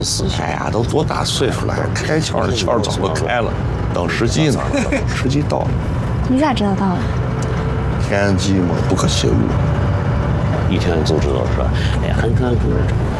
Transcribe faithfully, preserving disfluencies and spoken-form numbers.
哎呀，都多大岁数了，还开窍的窍早都开了，等时机呢，时机到了。 你咋知道到了？ 天机嘛，不可泄露。 一听就知道是吧？哎呀，很可能。